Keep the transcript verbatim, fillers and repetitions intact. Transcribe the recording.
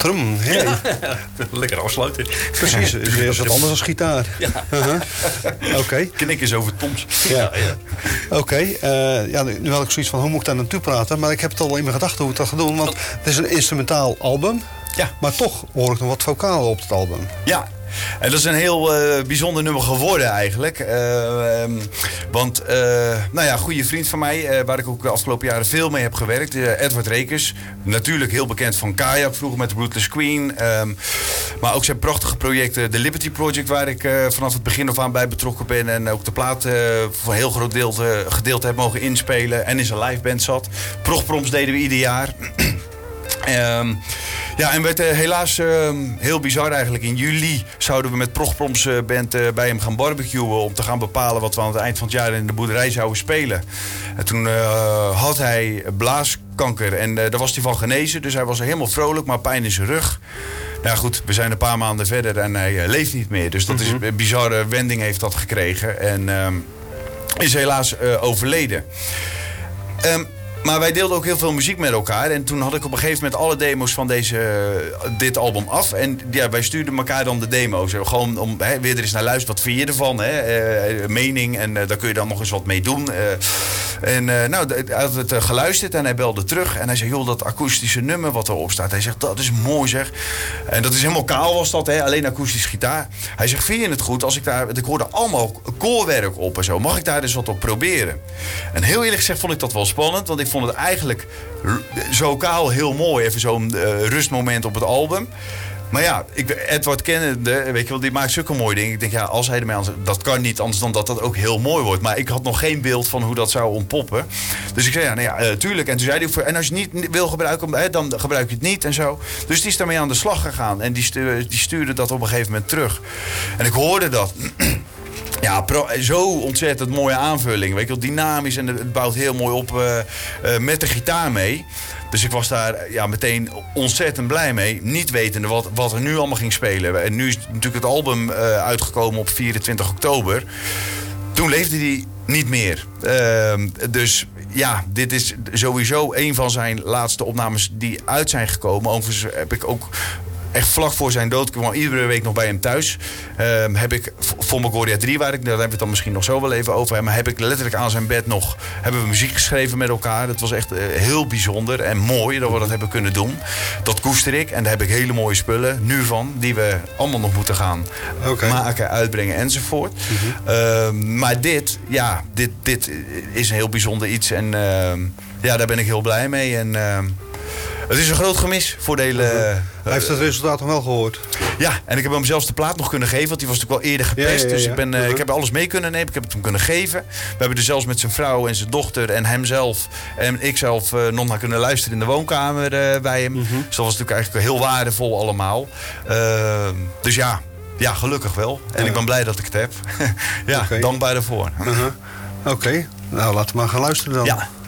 Trum, hey. Ja, lekker afsluiten. Precies, het is weer wat anders dan gitaar. Ja. Uh-huh. Oké. Okay. Knik is over Toms. Ja. Ja, ja. Oké, okay. uh, ja, nu had ik zoiets van, hoe moet ik daar naartoe praten? Maar ik heb het al in mijn gedachten hoe ik dat ga doen. Want het is een instrumentaal album. Ja. Maar toch hoor ik nog wat vocalen op het album. Ja. En dat is een heel uh, bijzonder nummer geworden eigenlijk. Uh, um, want, uh, nou ja, een goede vriend van mij, uh, waar ik ook de afgelopen jaren veel mee heb gewerkt. Uh, Edward Rekers. Natuurlijk heel bekend van Kayak, vroeger met de Rootless Queen. Um, maar ook zijn prachtige projecten, de Liberty Project, waar ik uh, vanaf het begin af aan bij betrokken ben. En ook de plaat uh, voor een heel groot deel, uh, gedeelte heb mogen inspelen. En in zijn liveband zat. Progproms deden we ieder jaar. Um, ja, en werd uh, helaas uh, heel bizar eigenlijk. In juli zouden we met Progproms uh, band uh, bij hem gaan barbecuen om te gaan bepalen wat we aan het eind van het jaar in de boerderij zouden spelen. En toen uh, had hij blaaskanker en uh, daar was hij van genezen. Dus hij was helemaal vrolijk, maar pijn in zijn rug. Nou goed, we zijn een paar maanden verder en hij uh, leeft niet meer. Dus dat is een bizarre wending heeft dat gekregen. En uh, is helaas uh, overleden. Um, Maar wij deelden ook heel veel muziek met elkaar. En toen had ik op een gegeven moment alle demo's van deze, uh, dit album af. En ja, wij stuurden elkaar dan de demo's. Gewoon om hè, weer er eens naar luisteren. Wat vind je ervan? Hè? Uh, mening. En uh, daar kun je dan nog eens wat mee doen. Uh, en uh, nou, hij had het uh, geluisterd en hij belde terug. En hij zei, joh, dat akoestische nummer wat erop staat. Hij zegt, dat is mooi zeg. En dat is helemaal kaal was dat, hè? Alleen akoestisch gitaar. Hij zegt, vind je het goed als ik daar... Ik hoorde allemaal koorwerk op en zo. Mag ik daar dus wat op proberen? En heel eerlijk gezegd vond ik dat wel spannend. Want ik vond het eigenlijk zo kaal heel mooi. Even zo'n uh, rustmoment op het album. Maar ja, ik, Edward kennende, weet je wel, die maakt zulke mooie dingen. Ik denk, ja, als hij ermee aan... Dat kan niet anders dan dat dat ook heel mooi wordt. Maar ik had nog geen beeld van hoe dat zou ontpoppen. Dus ik zei, ja, nou ja, uh, tuurlijk. En toen zei hij, en als je het niet wil gebruiken, hè, dan gebruik je het niet en zo. Dus die is daarmee aan de slag gegaan. En die stuurde, die stuurde dat op een gegeven moment terug. En ik hoorde dat... Ja, pro, zo ontzettend mooie aanvulling. Weet je wel, dynamisch en het bouwt heel mooi op uh, uh, met de gitaar mee. Dus ik was daar ja, meteen ontzettend blij mee. Niet wetende wat, wat er nu allemaal ging spelen. En nu is natuurlijk het album uh, uitgekomen op vierentwintig oktober. Toen leefde hij niet meer. Uh, dus ja, dit is sowieso een van zijn laatste opnames die uit zijn gekomen. Overigens heb ik ook... Echt vlak voor zijn dood, ik kwam iedere week nog bij hem thuis. Uh, heb ik voor Megoria drie, waar ik, daar hebben we het dan misschien nog zo wel even over. Maar heb ik letterlijk aan zijn bed nog, hebben we muziek geschreven met elkaar. Dat was echt uh, heel bijzonder en mooi dat we dat hebben kunnen doen. Dat koester ik en daar heb ik hele mooie spullen nu van, die we allemaal nog moeten gaan okay. maken, uitbrengen enzovoort. Mm-hmm. Uh, maar dit, ja, dit, dit is een heel bijzonder iets en uh, ja, daar ben ik heel blij mee. En, uh, het is een groot gemis voor de hele... Uh, Hij heeft het resultaat nog wel gehoord. Ja, en ik heb hem zelfs de plaat nog kunnen geven. Want die was natuurlijk wel eerder gepest. Ja, ja, ja. Dus ik, ben, uh, uh-huh. ik heb alles mee kunnen nemen. Ik heb het hem kunnen geven. We hebben er zelfs met zijn vrouw en zijn dochter en hemzelf... en ikzelf uh, nog naar kunnen luisteren in de woonkamer uh, bij hem. Uh-huh. Dus dat was natuurlijk eigenlijk heel waardevol allemaal. Uh, dus ja, ja, gelukkig wel. En uh. ik ben blij dat ik het heb. ja, okay. Dankbaar daarvoor. Uh-huh. Oké, okay. Nou laten we maar gaan luisteren dan. Ja.